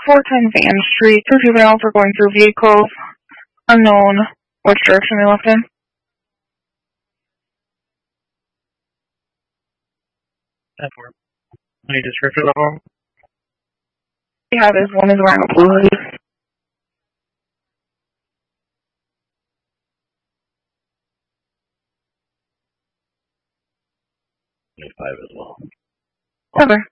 410 Van Street. 2 juveniles are going through vehicles. Unknown which direction they left in. Any description of them? Yeah, there's one is wearing a blue hoodie. Five as well. Okay.